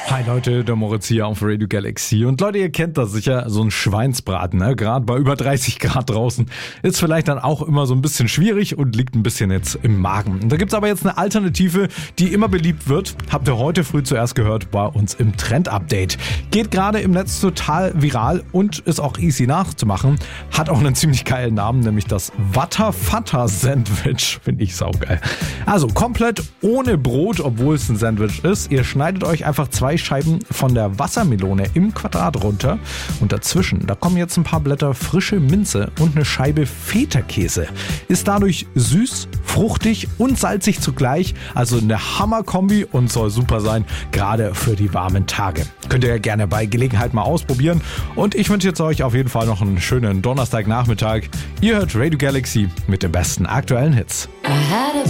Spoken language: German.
Hi Leute, der Moritz hier auf Radio Galaxy. Und Leute, ihr kennt das sicher, so ein Schweinsbraten, ne? Gerade bei über 30 Grad draußen ist vielleicht dann auch immer so ein bisschen schwierig und liegt ein bisschen jetzt im Magen. Und da gibt's aber jetzt eine Alternative, die immer beliebt wird. Habt ihr heute früh zuerst gehört bei uns im Trend-Update. Geht gerade im Netz total viral und ist auch easy nachzumachen. Hat auch einen ziemlich geilen Namen, nämlich das Watter-Fatter-Sandwich. Finde ich saugeil. Also komplett ohne Brot, obwohl es ein Sandwich ist. Ihr schneidet euch einfach 2 Scheiben von der Wassermelone im Quadrat runter und dazwischen, da kommen jetzt ein paar Blätter frische Minze und eine Scheibe Feta-Käse. Ist dadurch süß, fruchtig und salzig zugleich, also eine Hammer-Kombi und soll super sein, gerade für die warmen Tage. Könnt ihr ja gerne bei Gelegenheit mal ausprobieren und ich wünsche jetzt euch auf jeden Fall noch einen schönen Donnerstagnachmittag. Ihr hört Radio Galaxy mit den besten aktuellen Hits. I had a